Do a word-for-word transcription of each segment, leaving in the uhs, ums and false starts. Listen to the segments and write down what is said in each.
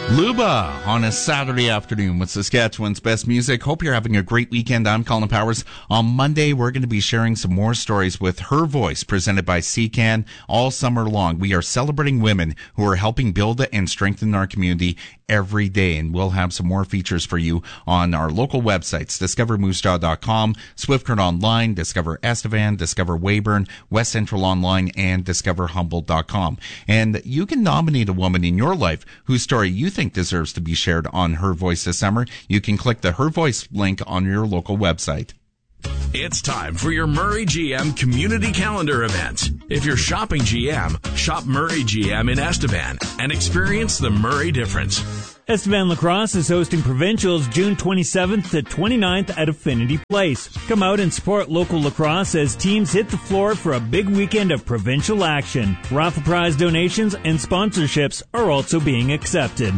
Luba on a Saturday afternoon with Saskatchewan's best music. Hope you're having a great weekend. I'm Colin Powers. On Monday, we're going to be sharing some more stories with Her Voice, presented by C C A N. All summer long, we are celebrating women who are helping build and strengthen our community every day. And we'll have some more features for you on our local websites, discover moose jaw dot com, Swift Current Online, Discover Estevan, Discover Weyburn, West Central Online, and discover humboldt dot com. And you can nominate a woman in your life whose story you think deserves to be shared on Her Voice this summer. You can click the Her Voice link on your local website. It's time for your Murray G M community calendar event. If you're shopping G M, shop Murray G M in Estevan and experience the Murray difference. Estevan Lacrosse is hosting provincials June twenty-seventh to twenty-ninth at Affinity Place. Come out and support local lacrosse as teams hit the floor for a big weekend of provincial action. Raffle prize donations and sponsorships are also being accepted.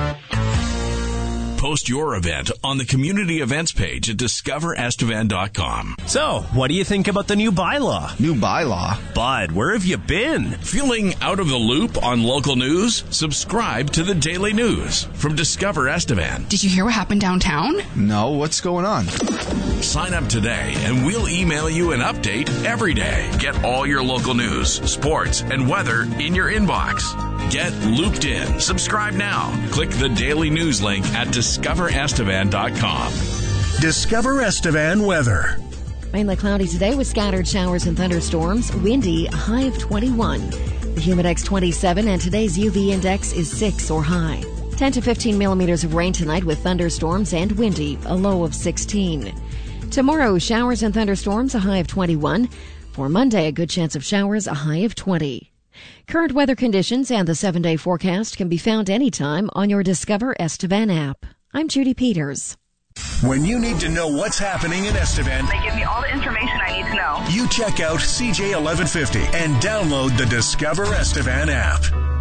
Post your event on the community events page at discover estevan dot com. So, what do you think about the new bylaw? New bylaw? Bud, where have you been? Feeling out of the loop on local news? Subscribe to the Daily News from Discover Estevan. Did you hear what happened downtown? No, what's going on? Sign up today and we'll email you an update every day. Get all your local news, sports, and weather in your inbox. Get looped in. Subscribe now. Click the Daily News link at discover estevan dot com. Discover Estevan weather. Mainly cloudy today with scattered showers and thunderstorms. Windy, a high of twenty-one. The Humidex twenty-seven, and today's U V index is six or high. ten to fifteen millimeters of rain tonight with thunderstorms and windy, a low of sixteen. Tomorrow, showers and thunderstorms, a high of twenty-one. For Monday, a good chance of showers, a high of twenty. Current weather conditions and the seven-day forecast can be found anytime on your Discover Estevan app. I'm Judy Peters. When you need to know what's happening in Estevan, they give me all the information I need to know. You check out C J eleven fifty and download the Discover Estevan app.